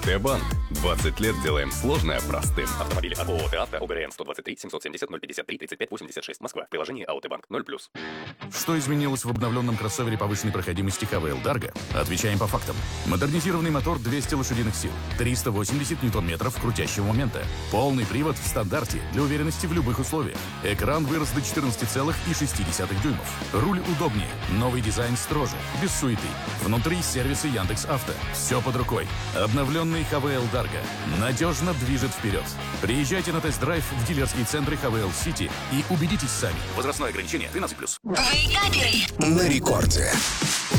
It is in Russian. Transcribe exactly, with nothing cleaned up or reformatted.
Т-банк. двадцать лет делаем сложное простым. Автомобили от ООО «Т-Авто», УГРН сто двадцать три семьсот семьдесят ноль пятьдесят три тридцать пять восемьдесят шесть, Москва. Приложение АО «Т-банк» ноль плюс. Что изменилось в обновленном кроссовере повышенной проходимости ха вэ эл Dargo? Отвечаем по фактам. Модернизированный мотор двести лошадиных сил, триста восемьдесят ньютон-метров крутящего момента. Полный привод в стандарте для уверенности в любых условиях. Экран вырос до четырнадцати целых шести десятых дюймов. Руль удобнее, новый дизайн строже, без суеты. Внутри сервисы Яндекс.Авто. Все под рукой. Обновленный ха вэ эл Dargo надежно движет вперед. Приезжайте на тест-драйв в дилерские центры ха вэ эл City и убедитесь сами. Возрастное ограничение тринадцать плюс. Двойкаперы На рекорде.